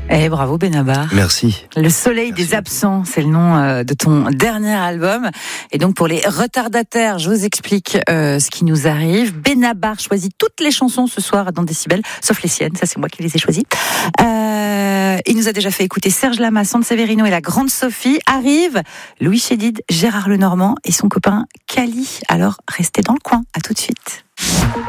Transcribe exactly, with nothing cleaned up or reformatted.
Eh, bravo Benabar. Merci. Le soleil Merci. des absents, c'est le nom euh, de ton dernier album. Et donc pour les retardataires, je vous explique euh, ce qui nous arrive. Benabar choisit toutes les chansons ce soir dans Décibel, sauf les siennes, ça c'est moi qui les ai choisies. Euh, il nous a déjà fait écouter Serge Lama, Sand Severino et la Grande Sophie. Arrive Louis Chédid, Gérard Lenormand et son copain Cali. Alors restez dans le coin, à tout de suite.